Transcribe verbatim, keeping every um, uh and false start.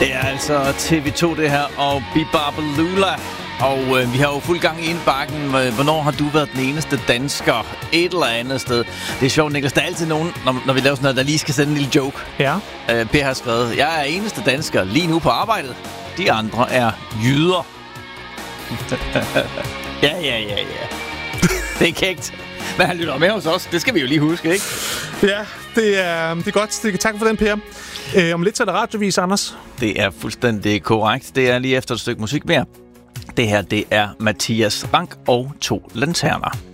Det er altså T V to det her, og Bibabalula. Og øh, vi har jo fuld gang i indbakken. Hvornår har du været den eneste dansker et eller andet sted? Det er sjovt, Niklas. Der er altid nogen, når, når vi laver sådan noget, der lige skal sende en lille joke. Ja. Øh, Per har skrevet, jeg er eneste dansker lige nu på arbejdet. De andre er jyder. ja, ja, ja, ja. Det er kægt. Men han lytter med hos os. Det skal vi jo lige huske, ikke? Ja, det er, det er godt. Det, tak for den, Per. Øh, om lidt så er der radiovis, Anders. Det er fuldstændig korrekt. Det er lige efter et stykke musik mere. Det her, det er Mathias Rank og to lanterner.